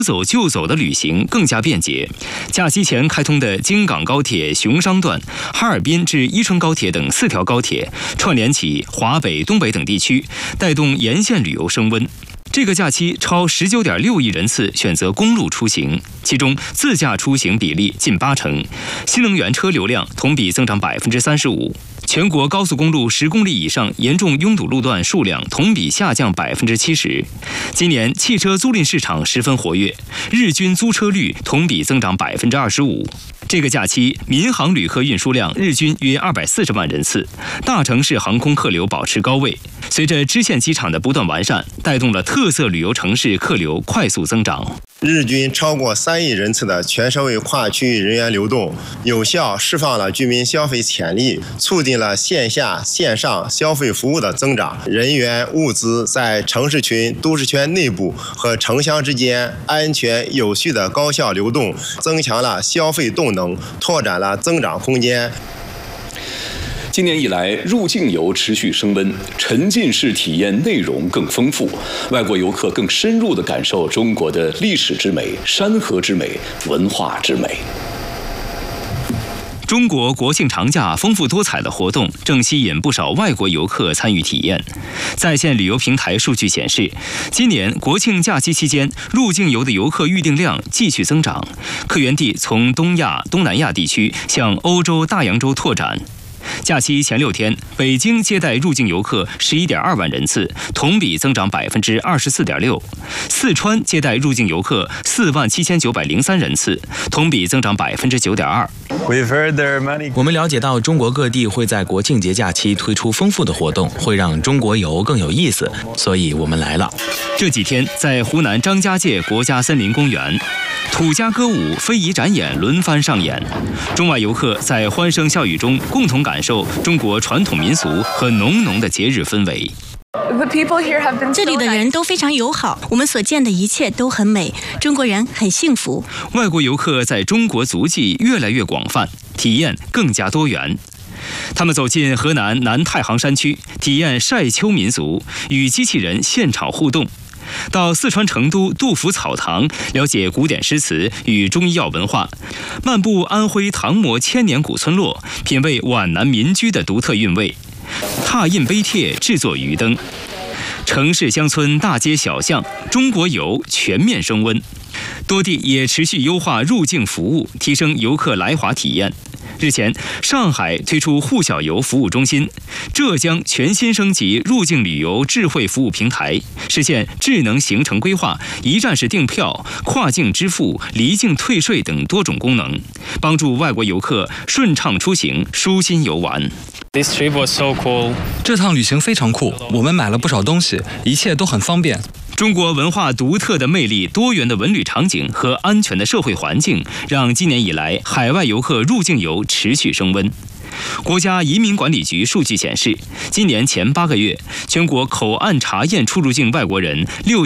走就走的旅行更加便捷。假期前开通的京港高铁熊商段、哈尔滨至伊春高铁等4条高铁，串联起华北、东北等地区，带动沿线旅游升温。这个假期超19.6亿人次选择公路出行，其中自驾出行比例近80%，新能源车流量同比增长35%。全国高速公路10公里以上严重拥堵路段数量同比下降70%。今年汽车租赁市场十分活跃，日均租车率同比增长25%。这个假期，民航旅客运输量日均约240万人次，大城市航空客流保持高位。随着支线机场的不断完善，带动了特色旅游城市客流快速增长。 日均超过3亿人次的全社会跨区域人员流动，有效释放了居民消费潜力，促进了线下线上消费服务的增长。人员物资在城市群、都市圈内部和城乡之间安全有序的高效流动，增强了消费动能，拓展了增长空间。 今年以来，入境游持续升温，沉浸式体验内容更丰富，外国游客更深入地感受中国的历史之美、山河之美、文化之美。 中国国庆长假丰富多彩的活动正吸引不少外国游客参与体验。在线旅游平台数据显示，今年国庆假期期间，入境游的游客预订量继续增长，客源地从东亚、东南亚地区向欧洲、大洋洲拓展。假期前6天，北京接待入境游客11.2万人次，同比增长24.6%；四川接待入境游客47903人次，同比增长9.2%。 我们了解到，中国各地会在国庆节假期推出丰富的活动，会让中国游更有意思，所以我们来了。 这几天，在湖南张家界国家森林公园，土家歌舞、非遗展演轮番上演，中外游客在欢声笑语中共同感受中国传统民俗和浓浓的节日氛围。 这里的人都非常友好，我们所见的一切都很美，中国人很幸福。 外国游客在中国足迹越来越广泛，体验更加多元。他们走进河南南太行山区，体验晒秋民俗，与机器人现场互动；到四川成都杜甫草堂，了解古典诗词与中医药文化；漫步安徽唐模千年古村落，品味皖南民居的独特韵味；拓印碑帖，制作鱼灯。城市乡村大街小巷，中国游全面升温。多地也持续优化入境服务，提升游客来华体验。日前，上海推出沪小游服务中心，浙江全新升级入境旅游智慧服务平台，实现智能行程规划、一站式订票、跨境支付、离境退税等多种功能，帮助外国游客顺畅出行、舒心游玩。 This trip was so cool. 这趟旅行非常酷，我们买了不少东西，一切都很方便。 中国文化独特的魅力、多元的文旅场景和安全的社会环境，让今年以来海外游客入境游持续升温。国家移民管理局数据显示，今年前8个月，全国口岸查验出入境外国人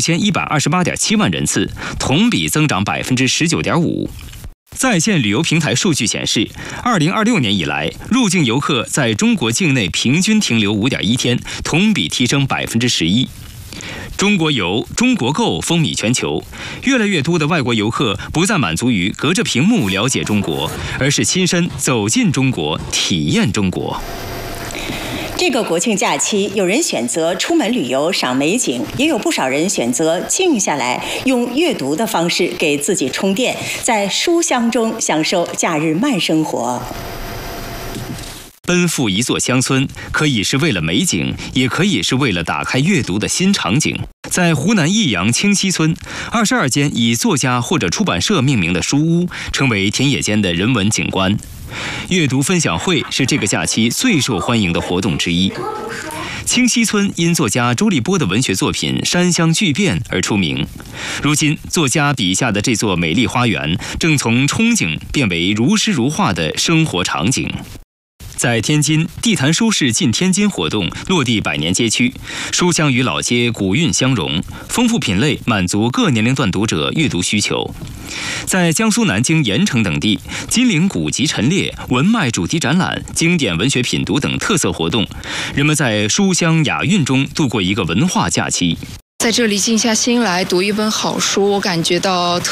6128.7万人次，同比增长19.5%。在线旅游平台数据显示，2026年以来，入境游客在中国境内平均停留5.1天，同比提升11%。中国游、中国购风靡全球，越来越多的外国游客不再满足于隔着屏幕了解中国，而是亲身走进中国，体验中国。 这个国庆假期，有人选择出门旅游赏美景，也有不少人选择静下来，用阅读的方式给自己充电，在书香中享受假日慢生活。 奔赴一座乡村，可以是为了美景，也可以是为了打开阅读的新场景。在湖南益阳清溪村，22间以作家或者出版社命名的书屋，成为田野间的人文景观。阅读分享会是这个假期最受欢迎的活动之一。清溪村因作家周立波的文学作品《山乡巨变》而出名。如今，作家笔下的这座美丽花园，正从憧憬变为如诗如画的生活场景。在天津，地坛书市进天津活动落地百年街区，书香与老街古韵相融，丰富品类满足各年龄段读者阅读需求。在江苏南京、盐城等地，金陵古籍陈列、文脉主题展览、经典文学品读等特色活动，人们在书香雅韵中度过一个文化假期。 在这里静下心来读一本好书，我感觉到特